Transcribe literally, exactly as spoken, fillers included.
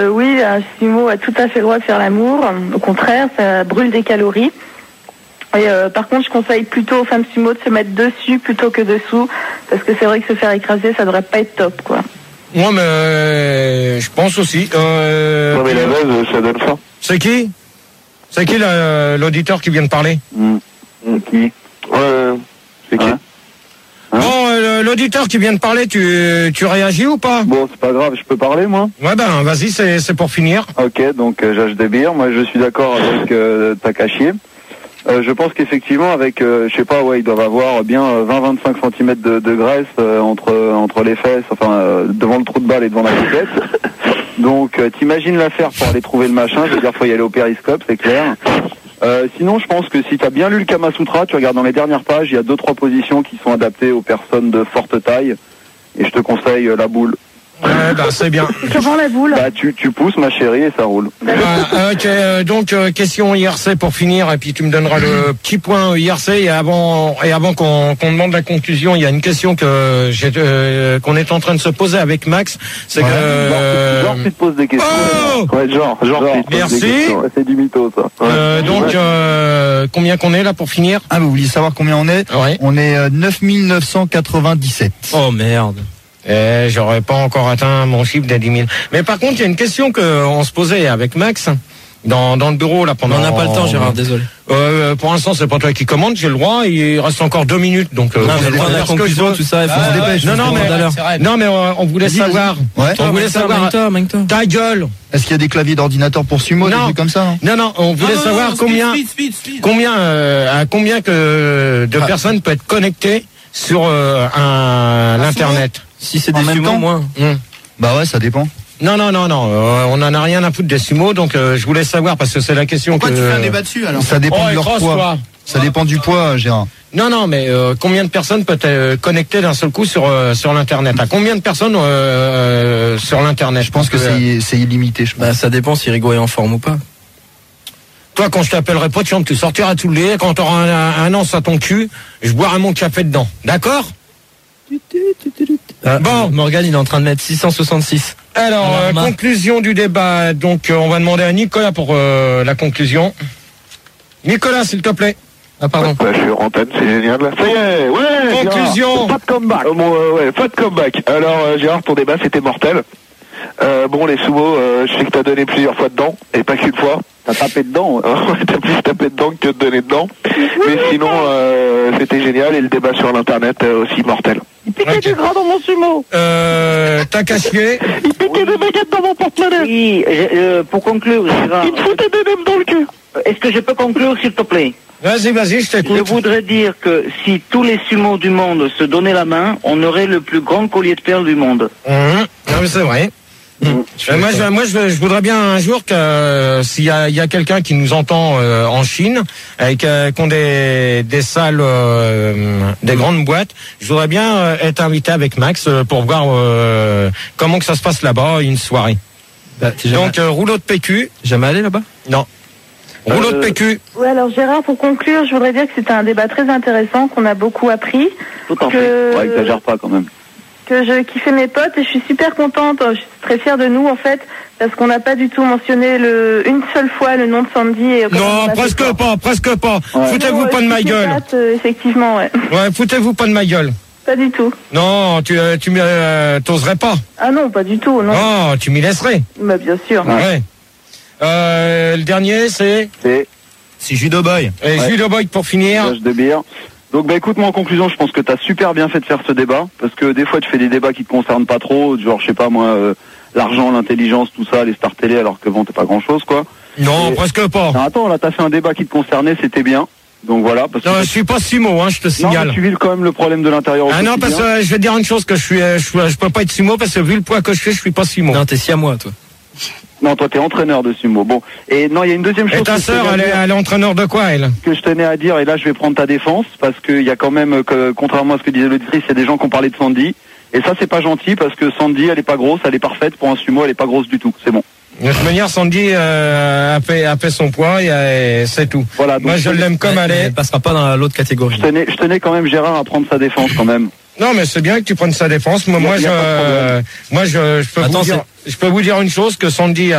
Euh, oui, un sumo a tout à fait le droit de faire l'amour. Au contraire, ça brûle des calories. Et euh, par contre, je conseille plutôt aux femmes sumo de se mettre dessus plutôt que dessous, parce que c'est vrai que se faire écraser, ça devrait pas être top, quoi. Moi, mais euh, je pense aussi. Euh, non mais la base, ça donne ça. C'est qui C'est qui le, l'auditeur qui vient de parler? Mmh. Qui euh, C'est qui hein Bon, euh, l'auditeur qui vient de parler, tu, tu réagis ou pas? Bon, c'est pas grave, je peux parler, moi? Ouais, ben, vas-y, c'est, c'est pour finir. Ok, donc euh, J H Debir, moi je suis d'accord avec euh, Takashi. Euh, je pense qu'effectivement, avec, euh, je sais pas, ouais, ils doivent avoir bien euh, vingt à vingt-cinq centimètres de, de graisse euh, entre entre les fesses, enfin, euh, devant le trou de balle et devant la piquette. Donc, euh, t'imagines l'affaire pour aller trouver le machin, je veux dire, faut y aller au périscope, c'est clair. Euh, sinon, je pense que si tu as bien lu le Kama Sutra, tu regardes dans les dernières pages, il y a deux trois positions qui sont adaptées aux personnes de forte taille. Et je te conseille euh, la boule. Ouais, bah, c'est bien. Comment la boule? Bah, tu, tu pousses, ma chérie, et ça roule. Ah, ok, euh, donc euh, question I R C pour finir, et puis tu me donneras le petit point I R C. Et avant, et avant qu'on, qu'on demande la conclusion, il y a une question que j'ai, euh, qu'on est en train de se poser avec Max. C'est ouais, que euh... genre, tu te poses des questions. Oh ouais, genre, genre, genre merci. C'est du mytho, ça. Ouais. Euh, donc, ouais. euh, combien qu'on est là pour finir? Ah, vous vouliez savoir combien on est? Ouais. On est euh, neuf mille neuf cent quatre-vingt-dix-sept. Oh merde. Eh, j'aurais pas encore atteint mon chiffre des dix mille. Mais par contre, il y a une question que on se posait avec Max dans dans le bureau là pendant. On n'a pas le temps, Gérard, désolé. Euh, pour l'instant, c'est pas toi qui commande, j'ai le droit. Il reste encore deux minutes, donc. Euh, non, mais le la conclusion, tout ça, il faut ah, se dépêcher. Non, non, mais non, mais on, on voulait vas-y, savoir. Vas-y. Ouais. On voulait savoir. Ta gueule. Est-ce qu'il y a des claviers d'ordinateur pour sumo, des trucs comme ça? Non, non, non. On voulait non, savoir non, combien, speed, speed, speed. combien, euh, à combien que de ah. personnes peuvent être connectées sur euh, un l'internet. Si c'est des sumo, moins. Hum. Bah ouais, ça dépend. Non, non, non, non. Euh, on en a rien à foutre des sumo, donc euh, je voulais savoir parce que c'est la question. Pourquoi que. Pourquoi tu fais un débat dessus alors? Ça dépend oh, de leur poids. Toi. Ça dépend du poids, Gérard. Non, non, mais euh, combien de personnes peuvent être connectées d'un seul coup sur euh, sur l'internet? À combien de personnes euh, euh, sur l'internet? Je pense que, que c'est, c'est illimité. Je pense. Bah, ça dépend si Rigaud est en forme ou pas. Toi, quand je t'appellerai pas de chambre, tu sortiras tous les quand tu auras un, un anse à ton cul, je boirai mon café dedans. D'accord? Ah, bon, Morgane, il est en train de mettre six cent soixante-six. Alors, Alors euh, conclusion du débat. Donc, euh, on va demander à Nicolas pour euh, la conclusion. Nicolas, s'il te plaît. Ah, pardon. Bah, je suis en antenne, c'est génial. Ça y est, ouais. Conclusion. Pas de comeback. Euh, bon, euh, ouais, pas de comeback. Alors, euh, Gérard, ton débat, c'était mortel. Euh, bon, les sumo, euh, je sais que t'as donné plusieurs fois dedans, et pas qu'une fois. T'as tapé dedans. Ouais, t'as plus tapé dedans que de donner dedans. Mais sinon, euh, c'était génial, et le débat sur l'internet euh, aussi mortel. Il piquait okay. du gras dans mon sumo. Euh, t'as caché. Il piquait des baguettes dans mon porte-monnaie. Oui, euh, pour conclure, Gérard. Il me foutait des nems dans le cul. Est-ce que je peux conclure, s'il te plaît? Vas-y, vas-y, je t'écoute. Je voudrais dire que si tous les sumos du monde se donnaient la main, on aurait le plus grand collier de perles du monde. Mmh. Non, mais c'est vrai. Mmh. Euh, moi, je, moi je, je voudrais bien un jour que euh, s'il y a, il y a quelqu'un qui nous entend euh, en Chine, avec euh, qui ont des, des salles, euh, des mmh. grandes boîtes, je voudrais bien euh, être invité avec Max euh, pour voir euh, comment que ça se passe là-bas, une soirée. Bah, Donc euh, rouleau de P Q. Jamais allé là-bas? Non. Rouleau euh... de P Q. Oui, alors Gérard, pour conclure, je voudrais dire que c'était un débat très intéressant, qu'on a beaucoup appris. Tout en que... fait. Ouais, exagère pas quand même. Que je kiffais mes potes et je suis super contente, je suis très fière de nous en fait, parce qu'on n'a pas du tout mentionné le, une seule fois le nom de Sandy. Et non, presque pas, presque pas. Ouais. Foutez-vous non, pas de ma gueule. Pattes, euh, effectivement, ouais. Ouais, foutez-vous pas de ma gueule. Pas du tout. Non, tu, euh, tu euh, t'oserais pas. Ah non, pas du tout, non. Non, tu m'y laisserais. Bah bien sûr. Ouais. ouais. Euh, le dernier, c'est. C'est. C'est Judo Boy. Et ouais. Judo Boy pour finir. De bière. Donc bah écoute, moi en conclusion, je pense que t'as super bien fait de faire ce débat, parce que des fois tu fais des débats qui te concernent pas trop, genre je sais pas moi, euh, l'argent, l'intelligence, tout ça, les stars télé, alors que bon t'es pas grand chose quoi. Non, et... presque pas. Non, attends, là t'as fait un débat qui te concernait, c'était bien. Donc voilà. Parce non, que je suis pas sumo, hein, je te signale. Non, mais tu vis quand même le problème de l'intérieur. Ah non, parce que euh, je vais te dire une chose, que je suis, euh, je, je peux pas être sumo parce que vu le poids que je fais, je suis pas sumo. Non, t'es siamois toi. Non, toi, t'es entraîneur de sumo. Bon. Et non, il y a une deuxième chose. Et ta sœur, elle, elle est entraîneur de quoi, elle? Que je tenais à dire, et là, je vais prendre ta défense, parce qu'il y a quand même, que, contrairement à ce que disait l'auditrice, il y a des gens qui ont parlé de Sandy. Et ça, c'est pas gentil, parce que Sandy, elle est pas grosse, elle est parfaite. Pour un sumo, elle est pas grosse du tout. C'est bon. De toute manière, Sandy euh, a, fait, a fait son poids, et, et c'est tout. Voilà. Donc moi, je l'aime comme elle est. Elle passera pas dans l'autre catégorie. Je tenais, je tenais quand même Gérard à prendre sa défense, quand même. Non, mais c'est bien que tu prennes sa défense. Moi, moi, je, euh, moi, je, je peux Attends, vous dire, je peux vous dire une chose, que Sandy